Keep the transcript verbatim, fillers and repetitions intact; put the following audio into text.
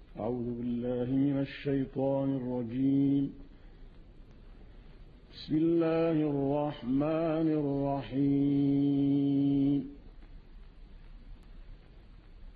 أعوذ بالله من الشيطان الرجيم. بسم الله الرحمن الرحيم